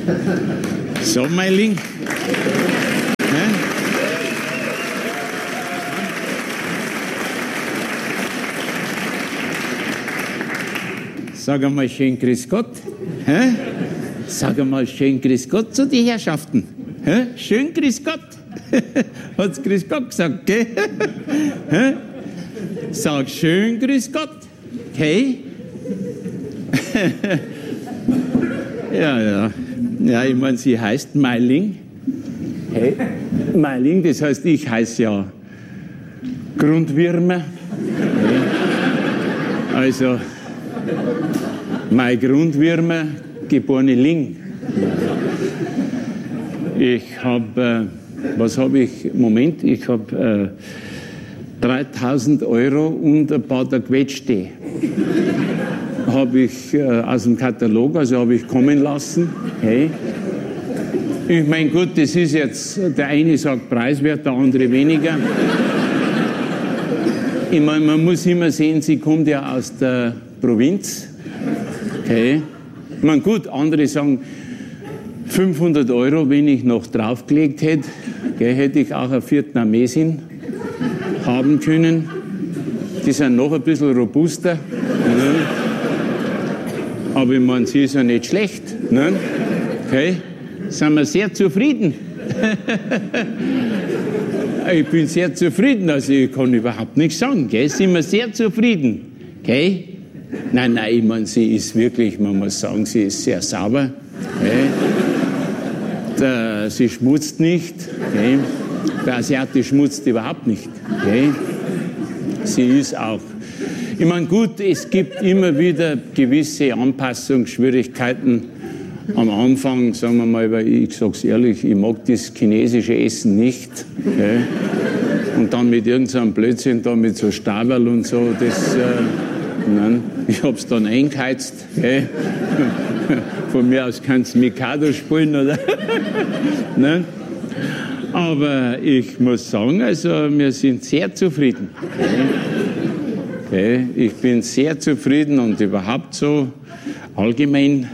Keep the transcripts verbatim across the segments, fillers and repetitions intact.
So, Meiling. Ja? Sag einmal schön Grüß Gott. Hä? Sag einmal schön Grüß Gott zu den Herrschaften. Hä? Schön Grüß Gott. Hat's Grüß Gott gesagt, gell? Hä? Sag schön Grüß Gott. Okay? ja, ja. Ja, ich meine, sie heißt Meiling. Hey, Meiling, das heißt, ich heiße ja Grundwürmer. Hey. Also, mein Grundwürmer, geborene Ling. Ich habe, äh, was habe ich, Moment, ich habe äh, dreitausend Euro und ein paar der Quetschte. Habe ich äh, aus dem Katalog, also habe ich kommen lassen. Hey. Ich meine, gut, das ist jetzt, der eine sagt preiswert, der andere weniger. Ich meine, man muss immer sehen, sie kommt ja aus der Provinz. Okay. Ich meine, gut, andere sagen fünfhundert Euro, wenn ich noch draufgelegt hätte, okay, hätte ich auch eine Vietnamesin haben können. Die sind noch ein bisschen robuster. Ne? Aber ich meine, sie ist ja nicht schlecht. Ne? Okay. Sind wir sehr zufrieden. Ich bin sehr zufrieden, also ich kann überhaupt nichts sagen. Gell? Sind wir sehr zufrieden. Okay? Nein, nein, ich meine, sie ist wirklich, man muss sagen, sie ist sehr sauber. Okay? Der, sie schmutzt nicht. Okay? Der Asiate schmutzt überhaupt nicht. Okay? Sie ist auch. Ich meine, gut, es gibt immer wieder gewisse Anpassungsschwierigkeiten. Am Anfang, sagen wir mal, weil ich sag's ehrlich, ich mag das chinesische Essen nicht. Okay? Und dann mit irgendeinem Blödsinn, da mit so Stabel und so, das, äh, nein, ich hab's dann eingeheizt. Okay? Von mir aus kannst du Mikado spielen, oder? Nein? Aber ich muss sagen, also wir sind sehr zufrieden. Okay? Okay? Ich bin sehr zufrieden und überhaupt so allgemein.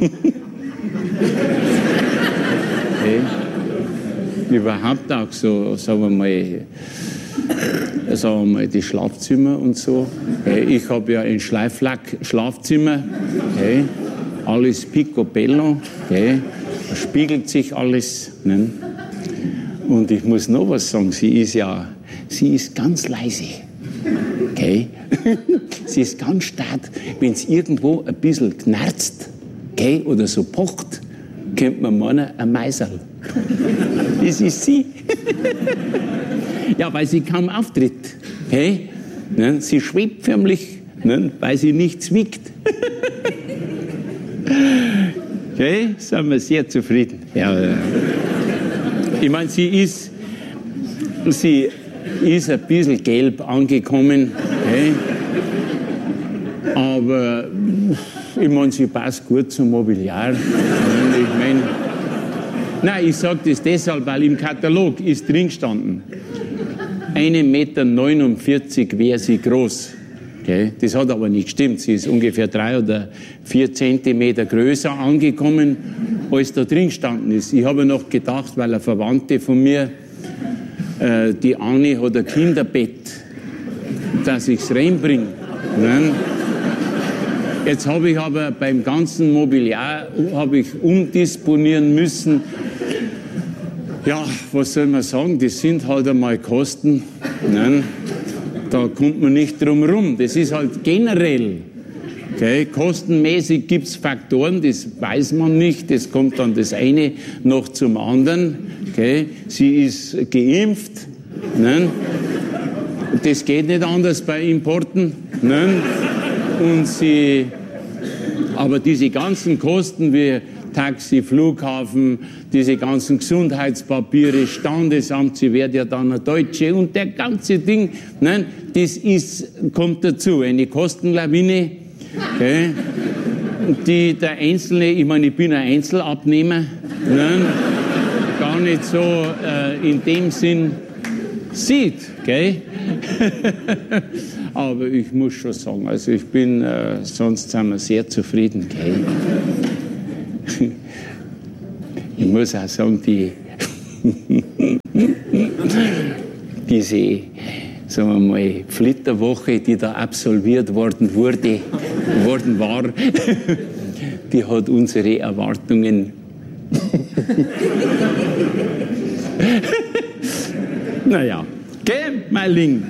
Okay. Überhaupt auch so, sagen wir mal, sagen wir mal, die Schlafzimmer und so. Okay. Ich habe ja ein Schleiflack-Schlafzimmer. Okay. Alles picobello. Okay. Da spiegelt sich alles. Ne? Und ich muss noch was sagen, sie ist ja, sie ist ganz leise. Okay. Sie ist ganz stark, wenn es irgendwo ein bisschen knarzt, okay, oder so pocht, kennt man meinen, ein Meiserl. Das ist sie. Ja, weil sie kaum auftritt. Okay? Ne? Sie schwebt förmlich, ne? Weil sie nichts wiegt. Okay? Sind wir sehr zufrieden. Ja, ich meine, sie ist, sie ist ein bisschen gelb angekommen. Okay? Aber ich meine, sie passt gut zum Mobiliar. Ich meine, nein, ich sage das deshalb, weil im Katalog ist drin gestanden, ein Meter neunundvierzig wäre sie groß. Okay? Das hat aber nicht gestimmt. Sie ist ungefähr drei oder vier Zentimeter größer angekommen, als da drin gestanden ist. Ich habe noch gedacht, weil eine Verwandte von mir, äh, die Anni, hat ein Kinderbett, dass ich es reinbringe. Ne? Jetzt habe ich aber beim ganzen Mobiliar habe ich umdisponieren müssen. Ja, was soll man sagen, das sind halt einmal Kosten. Nein, da kommt man nicht drum rum. Das ist halt generell. Okay, kostenmäßig gibt es Faktoren, das weiß man nicht. Das kommt dann das eine noch zum anderen. Okay, sie ist geimpft. Nein, das geht nicht anders bei Importen. Nein. Und sie, aber diese ganzen Kosten wie Taxi, Flughafen, diese ganzen Gesundheitspapiere, Standesamt, sie wird ja dann eine Deutsche und der ganze Ding, nein, das ist, kommt dazu, eine Kostenlawine, okay, die der Einzelne, ich meine, ich bin ein Einzelabnehmer, nein, gar nicht so äh, in dem Sinn sieht, okay. Aber ich muss schon sagen, also ich bin, äh, sonst sind wir sehr zufrieden. Okay? ich muss auch sagen, die, diese, sagen wir mal, Flitterwoche, die da absolviert worden wurde, worden war, die hat unsere Erwartungen naja, gell, mein Ling?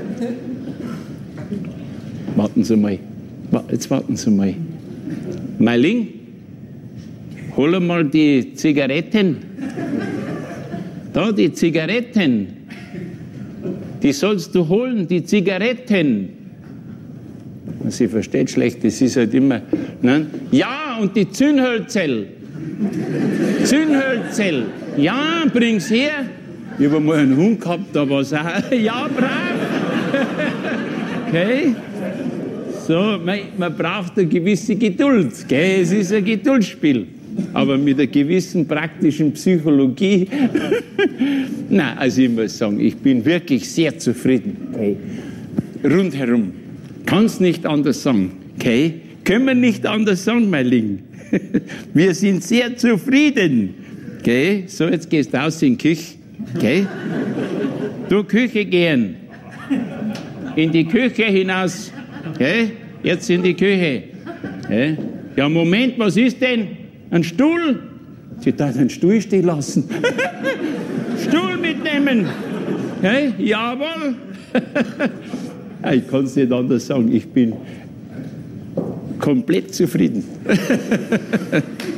Warten Sie mal, jetzt warten Sie mal. Mein Ling, hol mal die Zigaretten. Da, die Zigaretten. Die sollst du holen, die Zigaretten. Sie versteht schlecht, das ist halt immer. Ne? Ja, und die Zündhölzel. Zündhölzel. Ja, bring's her. Ich habe mal einen Hund gehabt, da war es auch. Ja, brav. Okay. So, man, man braucht eine gewisse Geduld. Gell? Es ist ein Geduldsspiel. Aber mit einer gewissen praktischen Psychologie. Nein, also ich muss sagen, ich bin wirklich sehr zufrieden. Okay. Rundherum. Kann's nicht anders sagen. Okay. Können wir nicht anders sagen, mein Ling. Wir sind sehr zufrieden. Okay. So, jetzt gehst du aus in die Küche. Okay. Du Küche gehen. In die Küche hinaus. Okay. Jetzt in die Küche. Okay. Ja, Moment, was ist denn? Ein Stuhl? Sie darf einen Stuhl stehen lassen. Stuhl mitnehmen. Okay. Jawohl. Ich kann es nicht anders sagen. Ich bin komplett zufrieden.